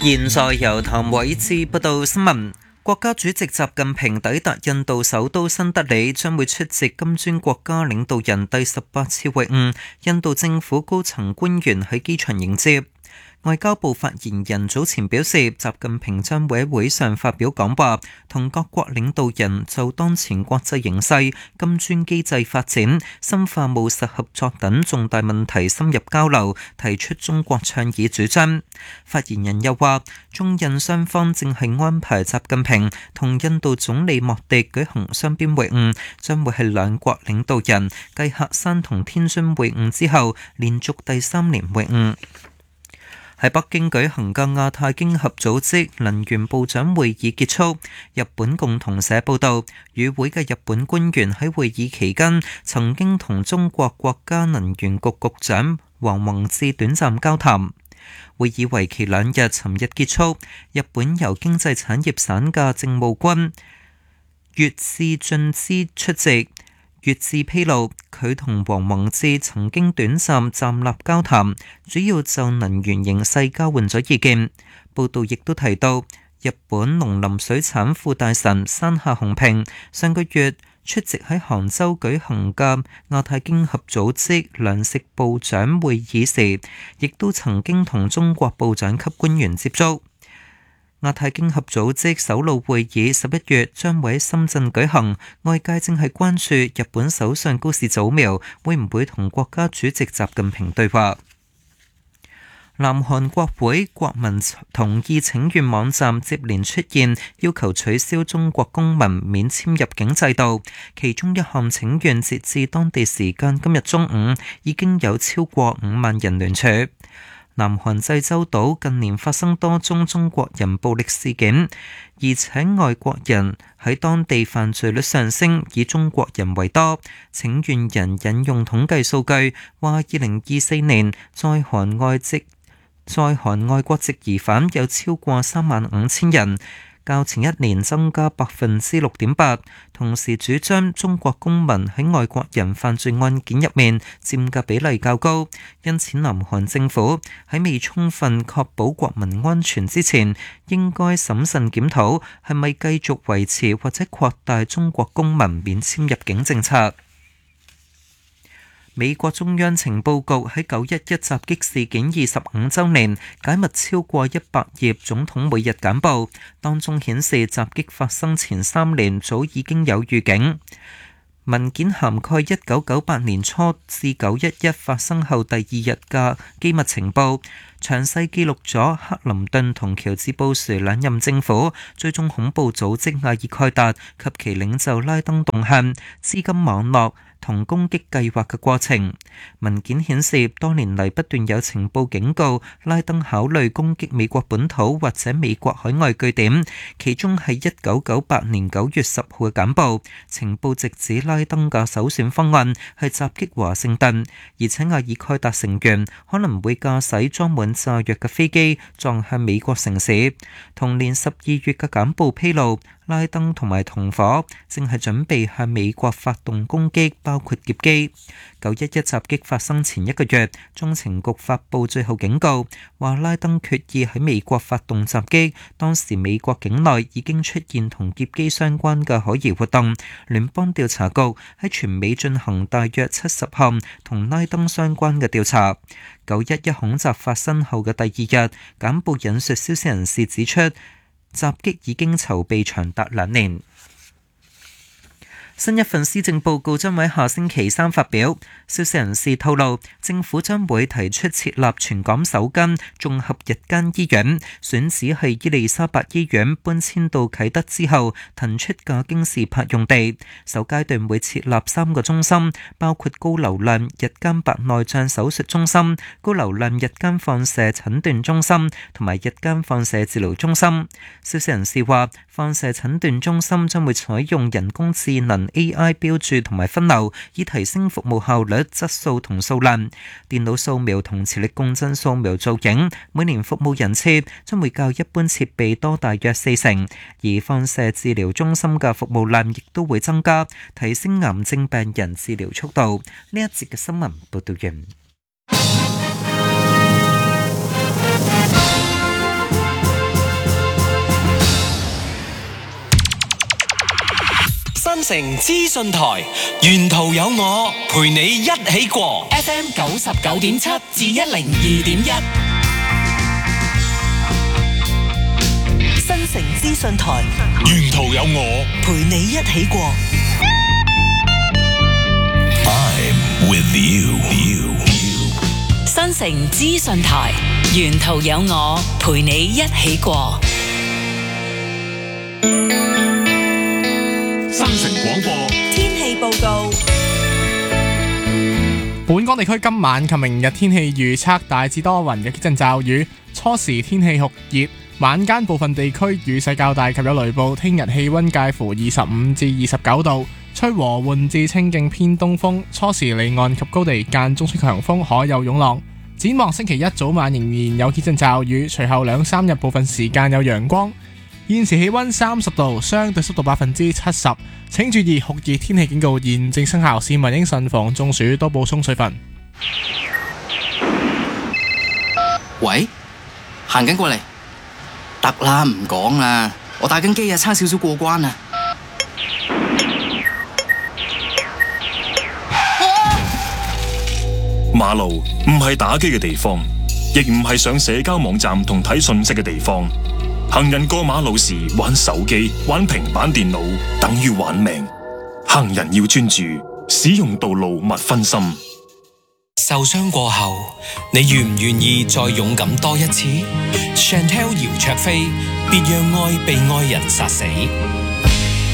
現在由譚偉智報道新聞。國家主席習近平抵達印度首都新德里，將會出席金磚國家領導人第18次會晤。印度政府高層官員喺機場迎接。外交部發言人早前表示，習近平將會喺會上發表講話，同各國領導人就當前國際形勢、金磚機制發展、深化務實合作等重大問題深入交流，提出中國倡議主張。發言人又話，中印雙方正係安排習近平同印度總理莫迪舉行雙邊會晤，將會係兩國領導人繼喀山同天津會晤之後，連續第3年會晤。喺北京舉行嘅亞太經合組織能源部長會議結束，日本共同社報道，與會嘅日本官員喺會議期間曾經同中國國家能源局局長黃宏志短暫交談。會議為期2日，尋日結束。日本由經濟產業省嘅政務官月志俊之出席。月志披露，佢同黃宏志曾經短暫站立交談，主要就能源形勢交換咗意見。報道亦都提到，日本農林水產副大臣山下雄平上個月出席喺杭州舉行嘅亞太經合組織糧食部長會議時，亦都曾經同中國部長級官員接觸。亞太經合組織首腦會議11月將會喺深圳舉行，外界正係關注日本首相高市早苗會唔會同國家主席習近平對話。南韓國會國民同意請願網站接連出現要求取消中國公民免簽入境制度，其中一項請願截至當地時間今日中午已經有超過5萬人聯署。南韓濟州島近年發生多宗中國人暴力事件，而且外國人喺當地犯罪率上升，以中國人為多。請願人引用統計數據，話2024年在韓外國籍疑犯有超過35,000人，較前一年增加6.8%，同時主張中國公民喺外國人犯罪案件入面佔嘅比例較高，因此南韓政府喺未充分確保國民安全之前，應該審慎檢討係咪繼續維持或者擴大中國公民免簽入境政策。美國中央情報局喺911襲擊事件25週年解密超過100頁總統每日簡報，當中顯示襲擊發生前3年早已經有預警。文件涵蓋1998年初至911發生後第2日嘅機密情報，詳細記錄咗克林頓同喬治布殊兩任政府追蹤恐怖組織阿爾蓋達及其領袖拉登動向、資金網絡同攻擊計劃嘅過程。文件顯示，多年嚟不斷有情報警告拉登考慮攻擊美國本土或者美國海外據點，其中係1998年9月10號嘅簡報，情報直指拉登嘅首選方案係襲擊華盛頓，而且阿爾蓋達成員可能會駕駛裝滿炸藥嘅飛機撞向美國城市。同年12月嘅簡報披露，拉登同埋同夥正係準備向美國發動攻擊，包括劫機。911襲擊發生前1個月，中情局發布最後警告，話拉登決意喺美國發動襲擊，當時美國境內已經出現同劫機相關嘅可疑活動。聯邦調查局喺全美進行大約70項同拉登相關嘅調查。911恐襲發生後嘅第2日，簡報引述消息人士指出，襲擊已經籌備長達2年。新一份施政報告將喺下星期3發表。消息人士透露，政府將會提出設立全港首間綜合日間醫院，選址係伊利沙伯醫院搬遷到啟德之後騰出嘅京士柏用地。首階段會設立3個中心，包括高流量日間白內障手術中心、高流量日間放射診斷中心同埋日間放射治療中心。消息人士話，放射診斷中心將會採用人工智能 AI 標註同埋分流，以提升服務效率、質素同數量。電腦掃描同磁力共振掃描造影，每年服務人次將會較一般設備多大約40%，而放射治療中心嘅服務量亦都會增加，提升癌症病人治療速度。呢一節嘅新聞報道完。 城資訊台，沿途有我陪你一起過。FM 99.7至102.1， 新城資訊台， 沿途有我陪你一起過。 I'm with you。 新城資訊台，沿途有我陪你一起過。 新城廣播天氣報告。 本港地區今晚及明日天氣預測大致多雲，有幾陣驟雨，初時天氣酷熱，晚間部分地區雨勢較大及有雷暴。聽日氣溫介乎25至29度，吹和緩至清勁偏東風，初時離岸及高地間中吹強風，海有湧浪。展望星期一早晚仍然有幾陣驟雨，隨後2-3日部分時間有陽光。現時氣溫30度，相對濕度70%，請注意酷熱天氣警告現正生效，市民應慎防中暑，多補充水分。 喂，行緊過嚟，得啦，唔講啦，我打緊機啊，差少少過關啊。 馬路唔係打機嘅地方，亦唔係上社交網站同睇訊息嘅地方。行人過馬路時玩手機、玩平板電腦，等於玩命。行人要專注，使用道路勿分心。 受傷過後，你願唔願意再勇敢多一次？Chantel 姚焯菲，別讓愛被愛人殺死。